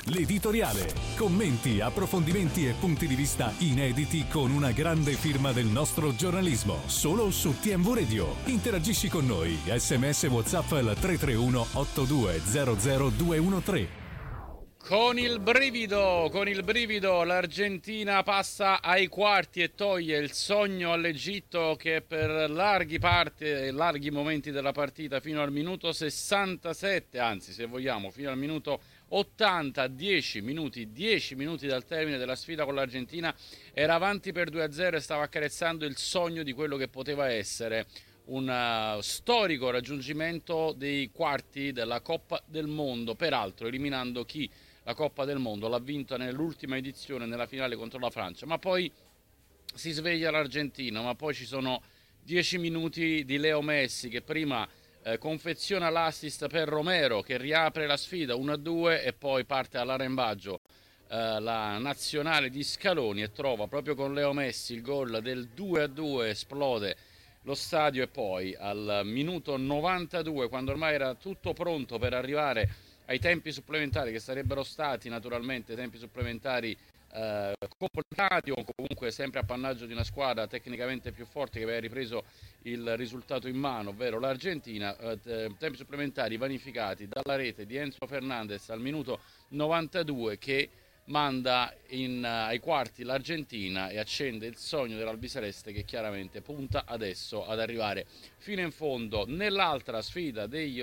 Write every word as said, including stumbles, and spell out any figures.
L'editoriale. Commenti, approfondimenti e punti di vista inediti con una grande firma del nostro giornalismo. Solo su T M V Radio. Interagisci con noi. Sms WhatsApp al tre tre uno otto due zero zero due uno tre. Con il brivido, con il brivido l'Argentina passa ai quarti e toglie il sogno all'Egitto che per larghi parti, larghi momenti della partita fino al minuto sessantasette, anzi se vogliamo fino al minuto ottanta, dieci minuti, dieci minuti dal termine della sfida con l'Argentina, era avanti per due a zero e stava accarezzando il sogno di quello che poteva essere un uh, storico raggiungimento dei quarti della Coppa del Mondo, peraltro eliminando chi la Coppa del Mondo l'ha vinta nell'ultima edizione, nella finale contro la Francia. Ma poi si sveglia l'Argentina, ma poi ci sono dieci minuti di Leo Messi che prima eh, confeziona l'assist per Romero, che riapre la sfida uno a due, e poi parte all'arrembaggio eh, la nazionale di Scaloni e trova proprio con Leo Messi il gol del due a due, esplode lo stadio. E poi al minuto novantadue, quando ormai era tutto pronto per arrivare ai tempi supplementari, che sarebbero stati naturalmente tempi supplementari eh, complicati o comunque sempre appannaggio di una squadra tecnicamente più forte che aveva ripreso il risultato in mano, ovvero l'Argentina, eh, tempi supplementari vanificati dalla rete di Enzo Fernandez al minuto novantadue, che manda in, uh, ai quarti l'Argentina e accende il sogno dell'albiceleste, che chiaramente punta adesso ad arrivare fino in fondo nell'altra sfida degli